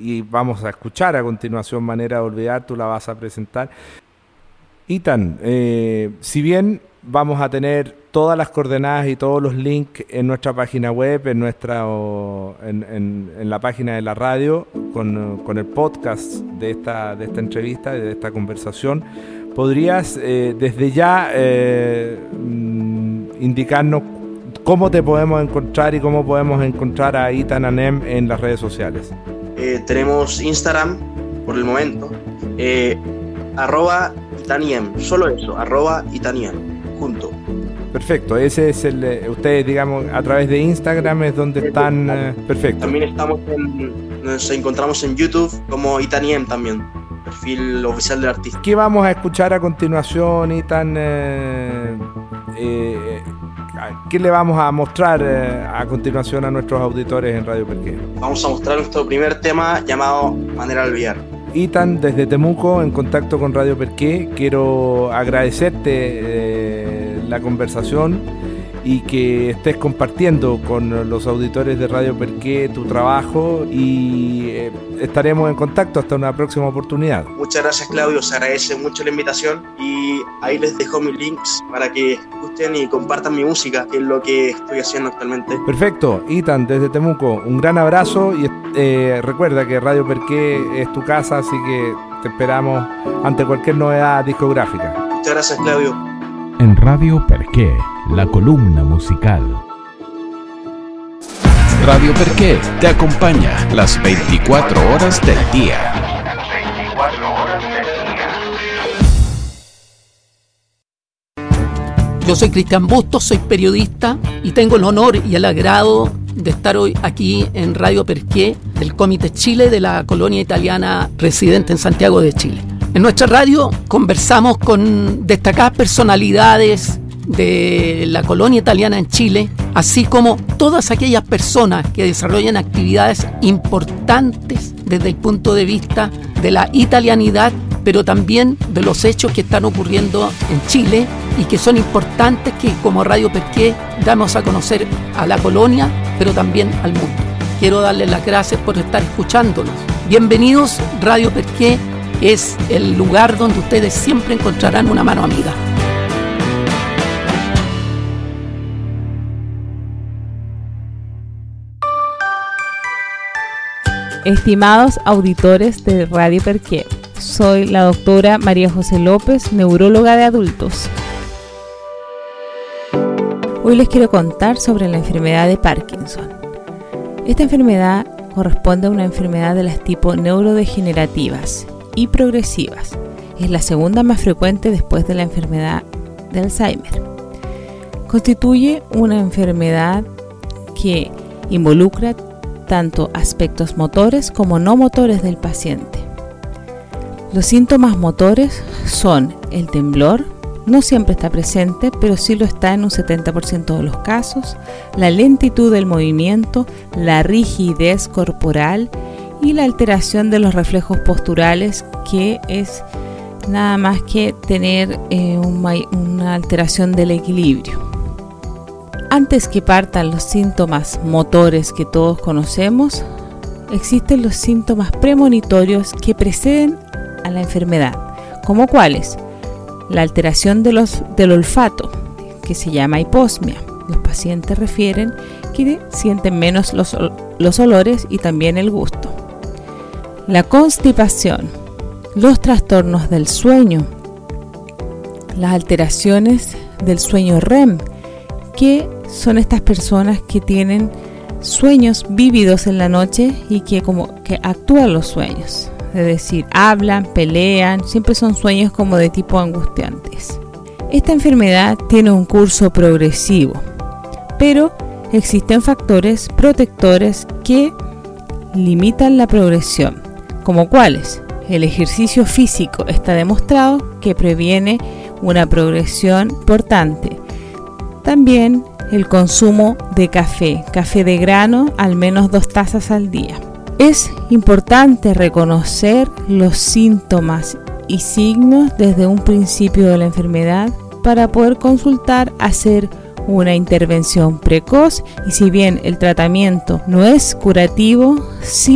y vamos a escuchar a continuación Manera de Olvidar, tú la vas a presentar. Ethan, si bien vamos a tener todas las coordenadas y todos los links en nuestra página web, en la página de la radio, con el podcast de esta entrevista, de esta conversación, ¿podrías desde ya indicarnos cómo te podemos encontrar y cómo podemos encontrar a Ethan Anem en las redes sociales? Tenemos Instagram por el momento, @Itaniem, solo eso, @Itaniem, junto. Perfecto, ese es ustedes, digamos, a través de Instagram es donde están. Perfecto. También nos encontramos en YouTube como Itaniem también, perfil oficial del artista. ¿Qué vamos a escuchar a continuación, Ethan? ¿Qué le vamos a mostrar a continuación a nuestros auditores en Radio Perqué? Vamos a mostrar nuestro primer tema llamado Manera de Olvidar. Ethan, desde Temuco, en contacto con Radio Perqué, quiero agradecerte la conversación y que estés compartiendo con los auditores de Radio Perqué tu trabajo, y estaremos en contacto hasta una próxima oportunidad. Muchas gracias, Claudio, se agradece mucho la invitación y ahí les dejo mis links para que escuchen y compartan mi música, que es lo que estoy haciendo actualmente. Perfecto, Ethan, desde Temuco, un gran abrazo y recuerda que Radio Perqué es tu casa, así que te esperamos ante cualquier novedad discográfica. Muchas gracias, Claudio. En Radio Perqué, la columna musical. Radio Perqué te acompaña las 24 horas del día. Yo soy Cristian Bustos, soy periodista y tengo el honor y el agrado de estar hoy aquí en Radio Perqué, del Comité Chile de la colonia italiana residente en Santiago de Chile. En nuestra radio conversamos con destacadas personalidades de la colonia italiana en Chile, así como todas aquellas personas que desarrollan actividades importantes desde el punto de vista de la italianidad, pero también de los hechos que están ocurriendo en Chile y que son importantes que como Radio Perqué damos a conocer a la colonia, pero también al mundo. Quiero darles las gracias por estar escuchándonos. Bienvenidos, Radio Perqué es el lugar donde ustedes siempre encontrarán una mano amiga. Estimados auditores de Radio Perqué, soy la doctora María José López, neuróloga de adultos. Hoy les quiero contar sobre la enfermedad de Parkinson. Esta enfermedad corresponde a una enfermedad de las tipo neurodegenerativas y progresivas. Es la segunda más frecuente después de la enfermedad de Alzheimer. Constituye una enfermedad que involucra tanto aspectos motores como no motores del paciente. Los síntomas motores son el temblor, no siempre está presente, pero sí lo está en un 70% de los casos, la lentitud del movimiento, la rigidez corporal y la alteración de los reflejos posturales, que es nada más que tener una alteración del equilibrio. Antes que partan los síntomas motores que todos conocemos, existen los síntomas premonitorios que preceden a la enfermedad, como cuáles: la alteración del olfato, que se llama hiposmia. Los pacientes refieren que sienten menos los olores y también el gusto. La constipación, los trastornos del sueño, las alteraciones del sueño REM, que son estas personas que tienen sueños vívidos en la noche y que como que actúan los sueños, es decir, hablan, pelean, siempre son sueños como de tipo angustiantes. Esta enfermedad tiene un curso progresivo, pero existen factores protectores que limitan la progresión, como cuáles: el ejercicio físico está demostrado que previene una progresión importante. También el consumo de café de grano, al menos 2 tazas al día. Es importante reconocer los síntomas y signos desde un principio de la enfermedad para poder consultar, hacer una intervención precoz, y si bien el tratamiento no es curativo, sí